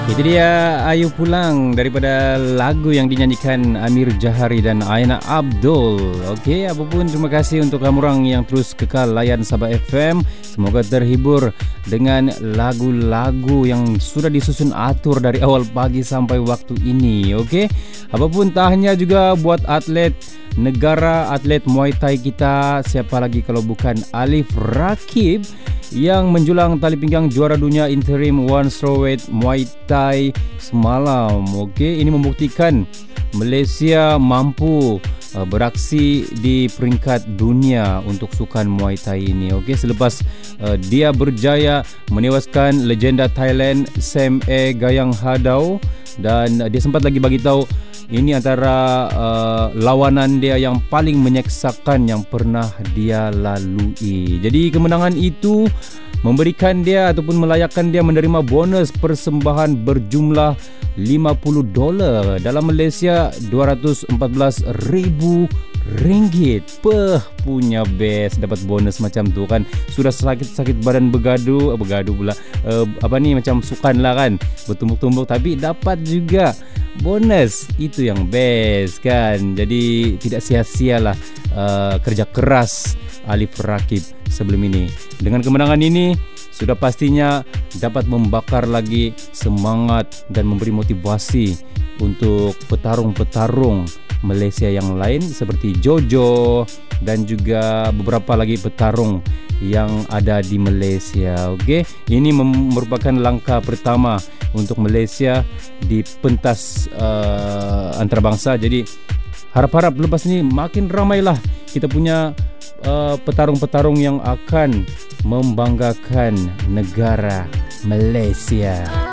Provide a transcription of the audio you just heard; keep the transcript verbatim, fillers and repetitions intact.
Itu dia Ayu Pulang daripada lagu yang dinyanyikan Amir Jahari dan Aina Abdul. Okey, apapun terima kasih untuk kamu orang yang terus kekal layan Sabah F M. Semoga terhibur dengan lagu-lagu yang sudah disusun atur dari awal pagi sampai waktu ini. Okey, apapun tahniah juga buat atlet negara, atlet Muay Thai kita. Siapa lagi kalau bukan Alif Rakib yang menjulang tali pinggang juara dunia interim one strawweight Muay Thai semalam. Okey, ini membuktikan Malaysia mampu uh, beraksi di peringkat dunia untuk sukan Muay Thai ini. Okey, selepas uh, dia berjaya menewaskan legenda Thailand Sam A Gayang Hadau, dan uh, dia sempat lagi bagi tahu ini antara uh, lawanan dia yang paling menyeksakan yang pernah dia lalui. Jadi kemenangan itu memberikan dia ataupun melayakkan dia menerima bonus persembahan berjumlah lima puluh dolar, dalam Malaysia dua ratus empat belas ribu ringgit. Peh, punya best dapat bonus macam tu kan. Sudah sakit-sakit badan bergaduh, bergaduh pula uh, apa ni macam sukan lah kan, bertumbuk-tumbuk, tapi dapat juga bonus. Itu yang best kan. Jadi tidak sia-sialah uh, kerja keras Alif Rakib sebelum ini. Dengan kemenangan ini sudah pastinya dapat membakar lagi semangat dan memberi motivasi untuk petarung-petarung Malaysia yang lain seperti Jojo dan juga beberapa lagi petarung yang ada di Malaysia. Okey, ini merupakan langkah pertama untuk Malaysia di pentas uh, antarabangsa. Jadi harap-harap lepas ini makin ramailah kita punya uh, petarung-petarung yang akan membanggakan negara Malaysia.